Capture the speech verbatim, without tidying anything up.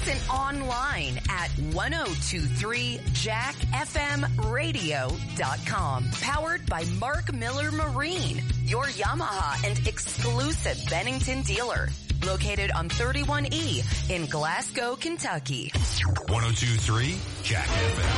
Listen online at ten twenty-three jack f m radio dot com. Powered by Mark Miller Marine, your Yamaha and exclusive Bennington dealer. Located on thirty-one E in Glasgow, Kentucky. ten twenty-three Jack F M.